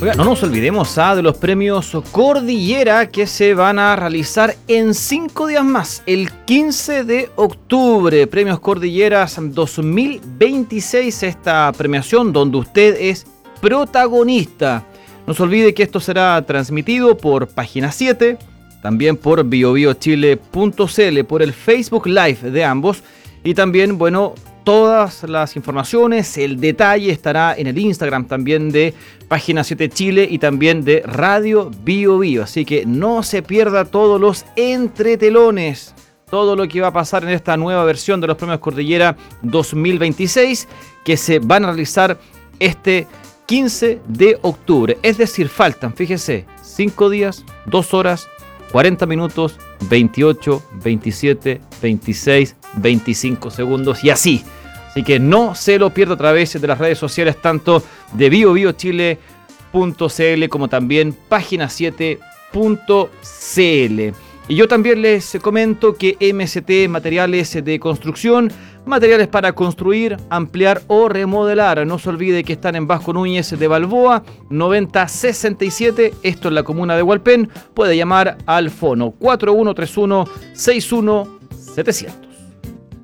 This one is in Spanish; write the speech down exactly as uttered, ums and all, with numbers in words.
Oiga, no nos olvidemos ah, de los premios Cordillera que se van a realizar en cinco días más, el quince de octubre. Premios Cordilleras dos mil veintiséis, esta premiación donde usted es protagonista. No se olvide que esto será transmitido por Página siete, también por bio bio chile punto c l, por el Facebook Live de ambos y también, bueno, todas las informaciones, el detalle estará en el Instagram también de Página siete Chile y también de Radio Bio Bio. Así que no se pierda todos los entretelones, todo lo que va a pasar en esta nueva versión de los Premios Cordillera dos mil veintiséis que se van a realizar este quince de octubre. Es decir, faltan, fíjese, cinco días, dos horas, cuarenta minutos, veintiocho, veintisiete, veintiséis, veinticinco segundos y así. Así que no se lo pierda a través de las redes sociales tanto de bio bio chile punto c l como también Página siete punto c l. Y yo también les comento que M S T Materiales de Construcción, materiales para construir, ampliar o remodelar. No se olvide que están en Vasco Núñez de Balboa, noventa sesenta y siete, esto en la comuna de Hualpén. Puede llamar al fono cuatro uno tres uno seis uno setecientos.